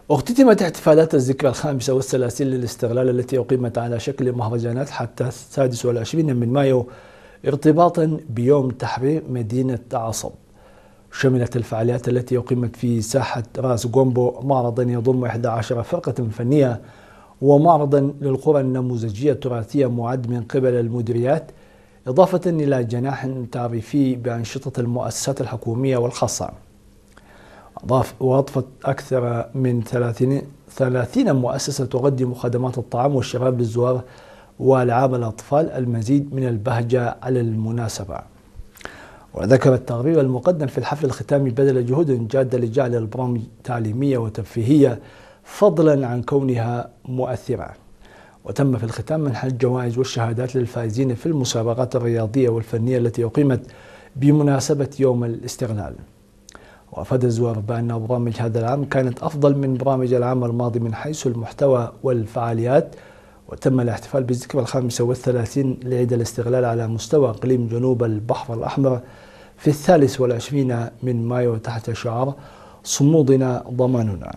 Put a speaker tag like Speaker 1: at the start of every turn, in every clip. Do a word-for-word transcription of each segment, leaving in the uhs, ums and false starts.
Speaker 1: اختتمت احتفالات الذكرى الخامسة والثلاثين للاستغلال التي أقيمت على شكل مهرجانات حتى السادس والعشرين من مايو ارتباطا بيوم تحرير مدينة عصب. شملت الفعاليات التي أقيمت في ساحة راس غومبو معرضا يضم إحدى عشرة فرقة فنية ومعرضا للقرى النموذجية التراثية معد من قبل المديريات، إضافة إلى جناح تعريفي بأنشطة المؤسسات الحكومية والخاصة. وأضفت أكثر من ثلاثين مؤسسة تقدم خدمات الطعام والشراب للزوار وألعاب الأطفال المزيد من البهجة على المناسبة. وذكر التقرير المقدم في الحفل الختامي بذل جهود جادة لجعل البرامج تعليمية وترفيهية فضلا عن كونها مؤثرة. وتم في الختام منح الجوائز والشهادات للفائزين في المسابقات الرياضية والفنية التي أقيمت بمناسبة يوم الاستغلال. وأفاد الزوار بأن برامج هذا العام كانت أفضل من برامج العام الماضي من حيث المحتوى والفعاليات. وتم الاحتفال بالذكرى الخامسة والثلاثين لعيد الاستغلال على مستوى إقليم جنوب البحر الأحمر في الثالث والعشرين من مايو تحت شعار صمودنا ضماننا.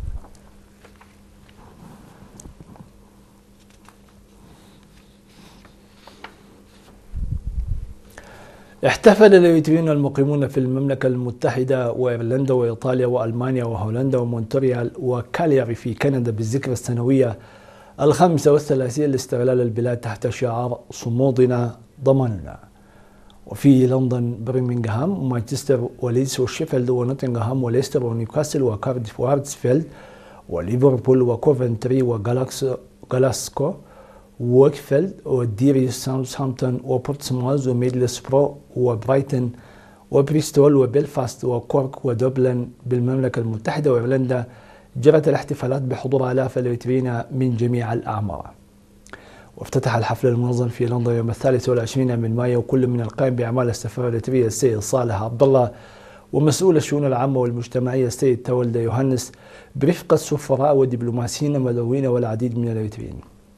Speaker 1: احتفل الإريتريين المقيمون في المملكة المتحدة وإيرلندا وإيطاليا وألمانيا وهولندا ومونتريال وكالياري في كندا بالذكرى السنوية الخامسة والثلاثين لاستغلال البلاد تحت شعار صمودنا ضماننا. وفي لندن برمنغهام ومانشستر وليدز وشيفيلد ونوتنغهام وليستر ونيوكاسل وكارديف وهارتسفيلد وليفربول وكوفنتري وغلاسكو ووكفيلد وديري ساوثهامبتون وبورتسموث وميدلسبرو وبرايتون وبريستول وبلفاست وكورك ودبلن بالمملكة المتحدة وإيرلندا جرت الاحتفالات بحضور آلاف الإريتريين من جميع الأعمار. وافتتح الحفل المنظم في لندن يوم الثالث والعشرين من مايو كل من القائم بأعمال السفارة الإريترية السيد صالح عبد الله ومسؤول الشؤون العامة والمجتمعية السيد تولد يوهانس برفقة سفراء ودبلوماسيين مدعوين والعديد من الإريتريين.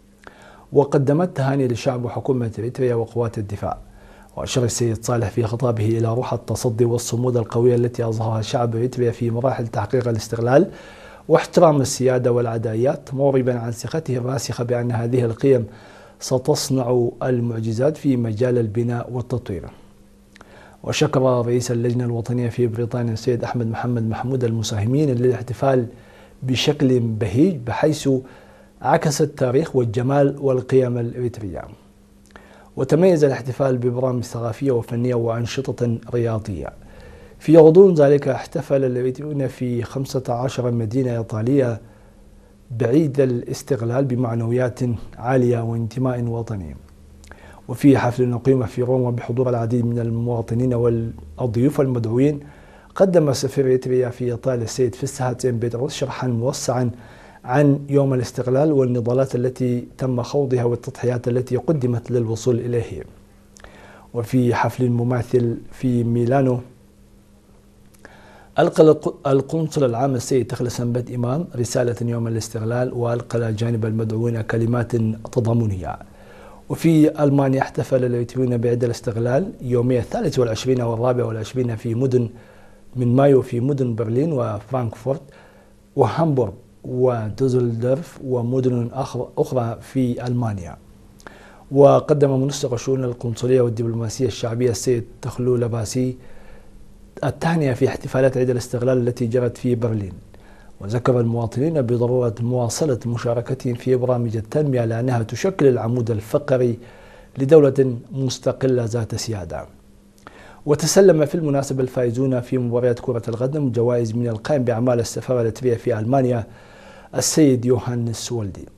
Speaker 1: وقدمت تهاني لشعب وحكومة إريتريا وقوات الدفاع. وأشار السيد صالح في خطابه إلى روح التصدي والصمود القوية التي أظهرها شعب إريتريا في مراحل تحقيق الاستغلال واحترام السيادة والعدايات، موربا عن ثقته الراسخة بأن هذه القيم ستصنع المعجزات في مجال البناء والتطوير. وشكر رئيس اللجنة الوطنية في بريطانيا السيد أحمد محمد محمود المساهمين للاحتفال بشكل بهيج بحيث عكس التاريخ والجمال والقيم الإريترية. وتميز الاحتفال ببرامج ثقافية وفنية وأنشطة رياضية. في غضون ذلك احتفل الإريتريون في خمسة عشر مدينة إيطالية بعيد الاستغلال بمعنويات عالية وانتماء وطني. وفي حفل أقيم في روما بحضور العديد من المواطنين والضيوف المدعوين قدم سفير إريتريا في إيطاليا السيد فيسهات بيتروس شرحا موسعا عن يوم الاستغلال والنضالات التي تم خوضها والتضحيات التي قدمت للوصول إليه. وفي حفل مماثل في ميلانو ألقى القنصل العام السيد تخلة سنبت إمام رسالة يوم الاستغلال وألقى إلى جانب المدعوين كلمات تضامنية. وفي ألمانيا احتفل الإريتريون بعيد الاستغلال يومي الثالث والعشرين والرابع والعشرين في مدن من مايو في مدن برلين وفرانكفورت وهامبورغ ودوزلدورف ومدن أخرى في ألمانيا. وقدم منسق الشؤون القنصلية والدبلوماسية الشعبية السيد تخلو لباسي التهنئة في احتفالات عيد الاستغلال التي جرت في برلين. وذكر المواطنين بضرورة مواصلة مشاركتهم في برامج التنمية لأنها تشكل العمود الفقري لدولة مستقلة ذات سيادة. وتسلم في المناسبة الفائزون في مباريات كرة القدم جوائز من القائم بأعمال السفارة الإريترية في ألمانيا السيد يوهانس وولدي.